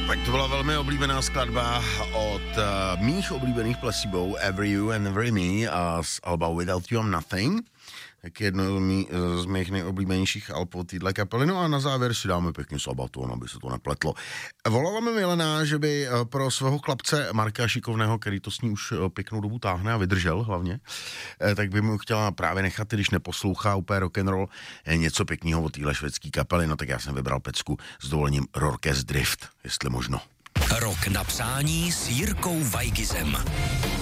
Tak to byla velmi oblíbená skladba od mých oblíbených Placebo, Every You and Every Me a z alba Without You I'm Nothing. Tak jedno z mých nejoblíbenějších alb od téhle kapely. No a na závěr si dáme pěkně Sabaton, aby se to nepletlo. Volala mi Milena, že by pro svého chlapce Marka Šikovného, který to s ní už pěknou dobu táhne a vydržel hlavně, tak by mu chtěla právě nechat, když neposlouchá úplně rock'n'roll, něco pěkného od téhle švédské kapely. No tak já jsem vybral pecku s dovolením Rorkes Drift, jestli možno. Rok na přání s Jirkou Weigizem.